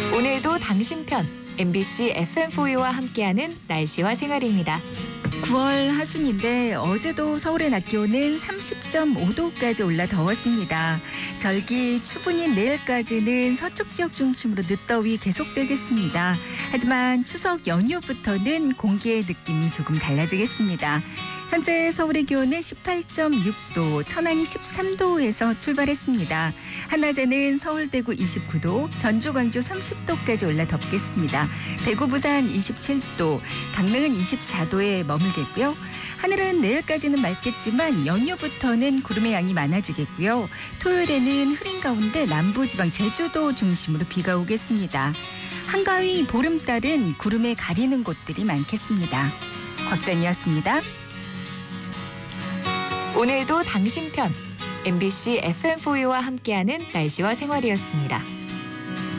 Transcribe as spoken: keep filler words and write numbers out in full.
오늘도 당신 편 엠비씨 에프엠포유와 함께하는 날씨와 생활입니다. 구월 하순인데 어제도 서울의 낮 기온은 삼십 점 오 도까지 올라 더웠습니다. 절기 추분인 내일까지는 서쪽 지역 중심으로 늦더위 계속되겠습니다. 하지만 추석 연휴부터는 공기의 느낌이 조금 달라지겠습니다. 현재 서울의 기온은 십팔 점 육 도, 천안이 십삼 도에서 출발했습니다. 한낮에는 서울, 대구 이십구 도, 전주, 광주 삼십 도까지 올라 덥겠습니다. 대구, 부산 이십칠 도, 강릉은 이십사 도에 머물겠고요. 하늘은 내일까지는 맑겠지만 연휴부터는 구름의 양이 많아지겠고요. 토요일에는 흐린 가운데 남부지방 제주도 중심으로 비가 오겠습니다. 한가위 보름달은 구름에 가리는 곳들이 많겠습니다. 곽장이었습니다. 오늘도 당신 편 엠비씨 에프엠포유와 함께하는 날씨와 생활이었습니다.